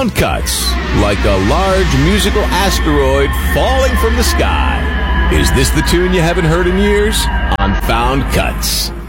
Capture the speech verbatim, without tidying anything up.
Found Cuts, like a large musical asteroid falling from the sky. Is this the tune you haven't heard in years? On Found Cuts.